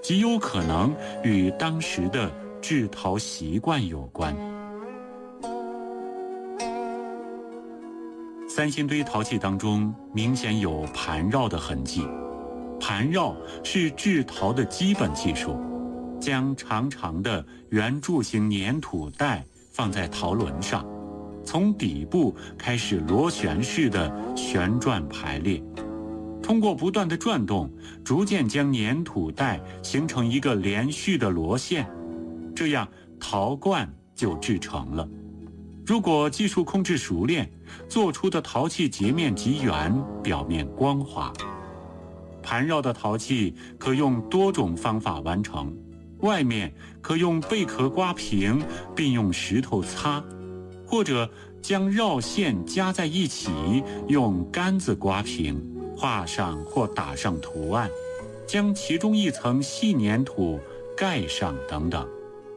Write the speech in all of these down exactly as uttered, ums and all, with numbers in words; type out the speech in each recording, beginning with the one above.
极有可能与当时的制陶习惯有关。三星堆陶器当中明显有盘绕的痕迹，盘绕是制陶的基本技术，将长长的圆柱形粘土带放在陶轮上，从底部开始螺旋式的旋转排列，通过不断的转动，逐渐将粘土带形成一个连续的螺线，这样陶罐就制成了。如果技术控制熟练，做出的陶器截面极圆，表面光滑。盘绕的陶器可用多种方法完成，外面可用贝壳刮平，并用石头擦，或者将绕线加在一起，用杆子刮平，画上或打上图案，将其中一层细粘土盖上等等。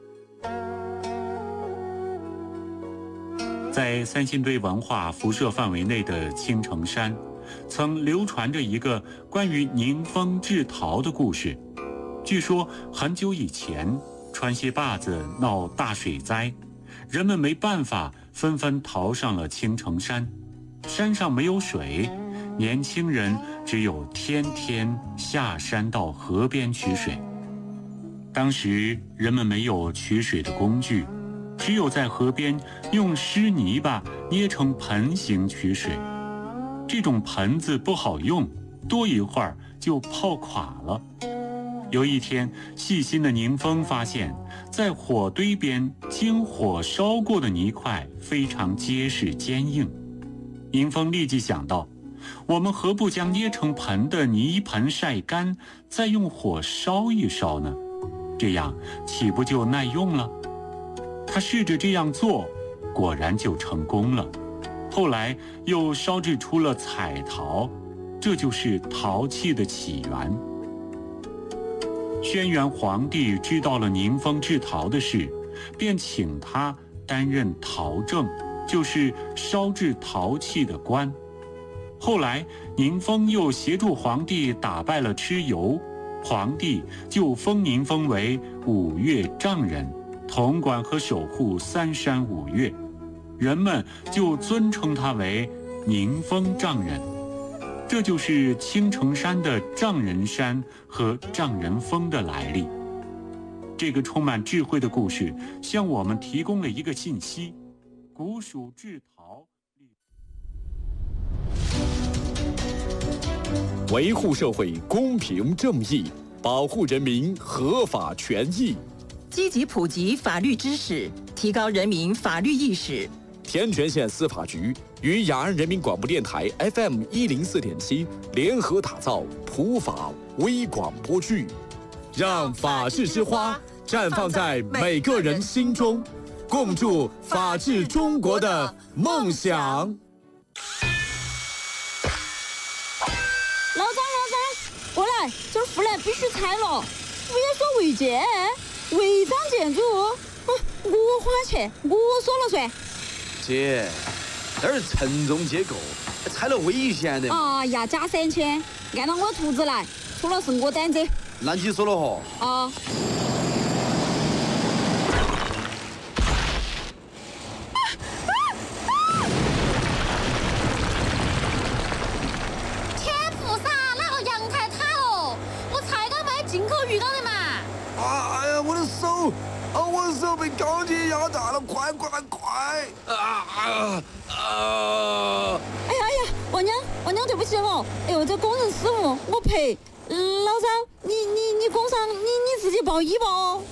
在三星堆文化辐射范围内的青城山，曾流传着一个关于宁风制陶的故事。据说很久以前，川西坝子闹大水灾，人们没办法，纷纷逃上了青城山。山上没有水，年轻人只有天天下山到河边取水。当时人们没有取水的工具，只有在河边用湿泥巴捏成盆形取水。这种盆子不好用，多一会儿就泡垮了。有一天，细心的宁风发现，在火堆边经火烧过的泥块非常结实坚硬。宁风立即想到，我们何不将捏成盆的泥盆晒干，再用火烧一烧呢？这样岂不就耐用了？他试着这样做，果然就成功了。后来又烧制出了彩陶，这就是陶器的起源。轩辕皇帝知道了宁风制陶的事，便请他担任陶正，就是烧制陶器的官。后来宁风又协助皇帝打败了蚩尤，皇帝就封宁风为五岳丈人，统管和守护三山五岳，人们就尊称他为宁风丈人。这就是青城山的丈人山和丈人峰的来历。这个充满智慧的故事向我们提供了一个信息：古蜀制陶， 维护社会公平正义，保护人民合法权益， 积极普及法律知识，提高人民法律意识。 天全县司法局与雅安人民广播电台 F M 一零四点七联合打造普法微广播剧，让法治之花绽放在每个人心中，共筑法治中国的梦想。 老张，老张，过来，这儿护栏必须拆了，不要说违建，违章建筑，嗯，我花钱，我说了算。 姐，这儿承重结构，拆了危险的。 啊呀，加三千，按照我图纸来，出了是我担责。 那你说了吼？ 啊。 天菩萨，那个阳台塌了，我才刚买进口浴缸的嘛。 啊！哎呀，我的手！啊！我的手被钢筋压炸了，快快快！啊啊啊！ 哎呀哎呀，王娘，王娘，对不起哦。哎呦，这工人失误，我赔。嗯、老张，你你你工伤，你你自己报医吧哦。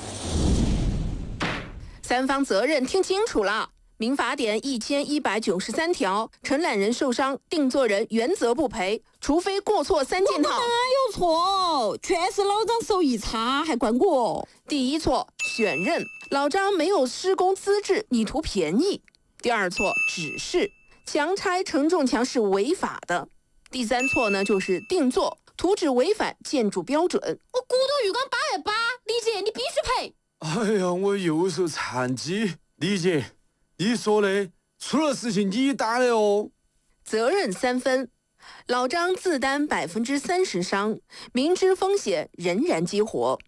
三方责任听清楚了。民法典一千一百九十三条，承揽人受伤，定作人原则不赔，除非过错三件套。 哪有错？全是老张手艺差，还怪我。 第一错，选任，老张没有施工资质，你图便宜。第二错，指示，强拆承重墙是违法的。第三错呢，就是定做，图纸违反建筑标准。 我骨头浴缸八百八，李姐你必须赔。 哎呀，我右手残疾，李姐，你说的，出了事情你担的哦。 责任三分，老张自担百分之三十伤，明知风险仍然激活。